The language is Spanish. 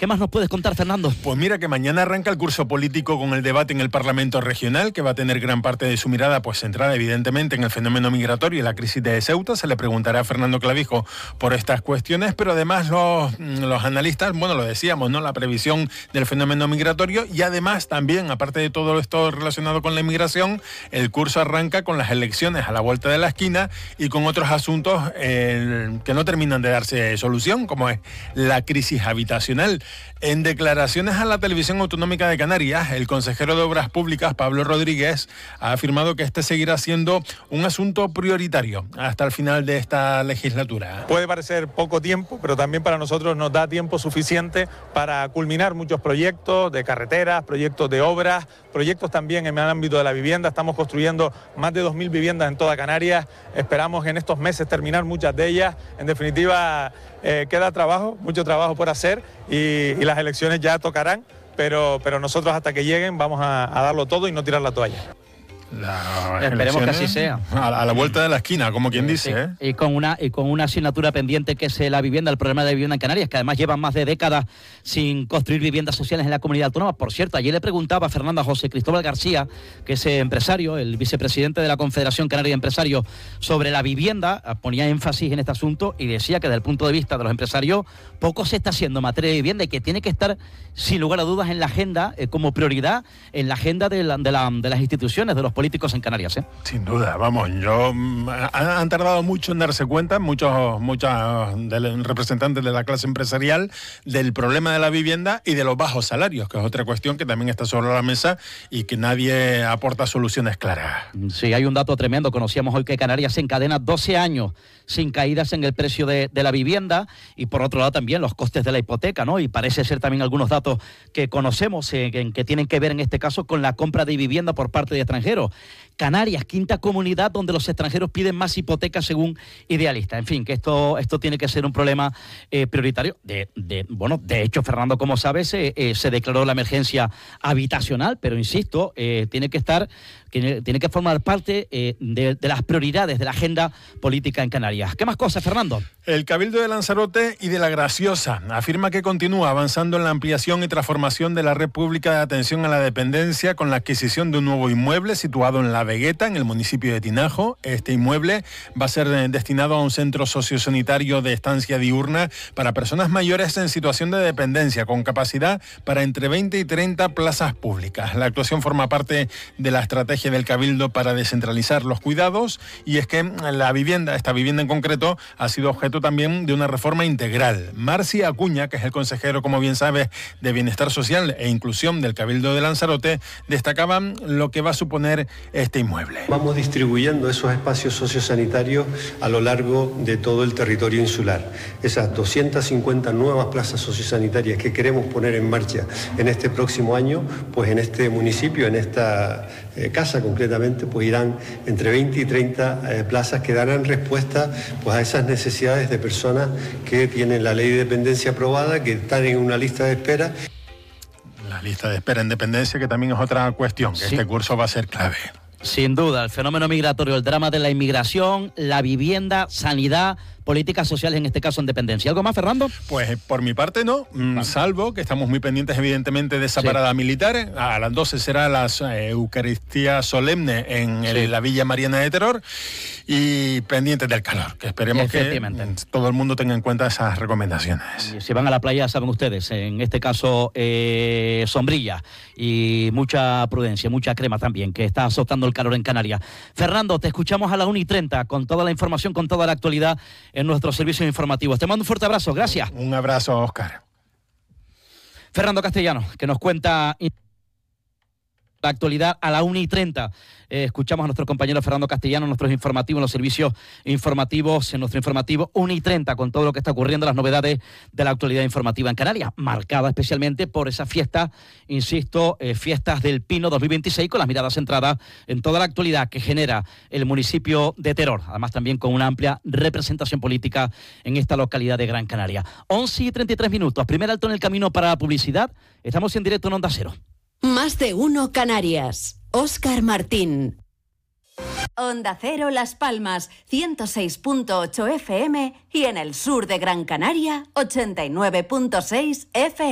¿Qué más nos puedes contar, Fernando? Pues mira que mañana arranca el curso político con el debate en el Parlamento Regional, que va a tener gran parte de su mirada pues centrada evidentemente en el fenómeno migratorio y la crisis de Ceuta. Se le preguntará a Fernando Clavijo por estas cuestiones, pero además los analistas, bueno, lo decíamos, ¿no? La previsión del fenómeno migratorio y además también, aparte de todo esto relacionado con la inmigración, el curso arranca con las elecciones a la vuelta de la esquina y con otros asuntos que no terminan de darse solución, como es la crisis habitacional. En declaraciones a la Televisión Autonómica de Canarias, el consejero de Obras Públicas, Pablo Rodríguez, ha afirmado que este seguirá siendo un asunto prioritario hasta el final de esta legislatura. Puede parecer poco tiempo, pero también para nosotros nos da tiempo suficiente para culminar muchos proyectos de carreteras, proyectos de obras, proyectos también en el ámbito de la vivienda. Estamos construyendo más de 2.000 viviendas en toda Canarias. Esperamos en estos meses terminar muchas de ellas. En definitiva, queda trabajo, mucho trabajo por hacer y las elecciones ya tocarán, pero nosotros hasta que lleguen vamos a darlo todo y no tirar la toalla. Esperemos que así sea. A la vuelta de la esquina, como quien dice. Y con una asignatura pendiente que es la vivienda, el problema de vivienda en Canarias, que además llevan más de décadas sin construir viviendas sociales en la comunidad autónoma. Por cierto, ayer le preguntaba a Fernando a José Cristóbal García, que es empresario, el vicepresidente de la Confederación Canaria de Empresarios, sobre la vivienda, ponía énfasis en este asunto y decía que desde el punto de vista de los empresarios poco se está haciendo en materia de vivienda y que tiene que estar sin lugar a dudas en la agenda, como prioridad en la agenda de las instituciones, de los políticos en Canarias. Sin duda, vamos, han tardado mucho en darse cuenta, muchos representantes de la clase empresarial, del problema de la vivienda y de los bajos salarios, que es otra cuestión que también está sobre la mesa y que nadie aporta soluciones claras. Sí, hay un dato tremendo. Conocíamos hoy que Canarias se encadena 12 años sin caídas en el precio de la vivienda y por otro lado también los costes de la hipoteca, ¿no? Y parece ser también algunos datos que conocemos que tienen que ver en este caso con la compra de vivienda por parte de extranjeros. Canarias, quinta comunidad donde los extranjeros piden más hipotecas según Idealista. En fin, que esto tiene que ser un problema prioritario. De hecho, Fernando, como sabes, se declaró la emergencia habitacional, pero insisto, tiene que formar parte de las prioridades de la agenda política en Canarias. ¿Qué más cosas, Fernando? El Cabildo de Lanzarote y de La Graciosa afirma que continúa avanzando en la ampliación y transformación de la red pública de atención a la dependencia con la adquisición de un nuevo inmueble situado en La Vegueta, en el municipio de Tinajo. Este inmueble va a ser destinado a un centro sociosanitario de estancia diurna para personas mayores en situación de dependencia, con capacidad para entre 20 y 30 plazas públicas. La actuación forma parte de la estrategia del Cabildo para descentralizar los cuidados y es que esta vivienda en concreto ha sido objeto también de una reforma integral. Marci Acuña, que es el consejero, como bien sabes, de Bienestar Social e Inclusión del Cabildo de Lanzarote, destacaba lo que va a suponer este inmueble. Vamos distribuyendo esos espacios sociosanitarios a lo largo de todo el territorio insular. Esas 250 nuevas plazas sociosanitarias que queremos poner en marcha en este próximo año, pues en este municipio, en esta casa concretamente, pues irán entre 20 y 30 plazas que darán respuesta pues a esas necesidades de personas que tienen la ley de dependencia aprobada, que están en una lista de espera. La lista de espera en dependencia, que también es otra cuestión, que sí. Este curso va a ser clave. Sin duda, el fenómeno migratorio, el drama de la inmigración, la vivienda, sanidad, políticas sociales, en este caso en dependencia. ¿Algo más, Fernando? Pues por mi parte no, salvo que estamos muy pendientes evidentemente de esa parada militar. A las 12 será la Eucaristía solemne en la Villa Mariana de Terror y pendientes del calor, que esperemos que todo el mundo tenga en cuenta esas recomendaciones. Y si van a la playa, saben ustedes, en este caso sombrilla y mucha prudencia, mucha crema también, que está azotando el calor en Canarias. Fernando, te escuchamos a las 1:30 con toda la información, con toda la actualidad en nuestros servicios informativos. Te mando un fuerte abrazo, gracias. Un abrazo, Óscar. Fernando Castellano, que nos cuenta la actualidad a la 1:30. Escuchamos a nuestro compañero Fernando Castellano en nuestros informativos, en los servicios informativos, en nuestro informativo 1:30, con todo lo que está ocurriendo, las novedades de la actualidad informativa en Canarias, marcada especialmente por esa fiesta, insisto, Fiestas del Pino 2026, con las miradas centradas en toda la actualidad que genera el municipio de Terror, además también con una amplia representación política en esta localidad de Gran Canaria. 11:33, primer alto en el camino para la publicidad. Estamos en directo en Onda Cero. Más de uno Canarias. Óscar Martín. Onda Cero Las Palmas, 106.8 FM y en el sur de Gran Canaria, 89.6 FM.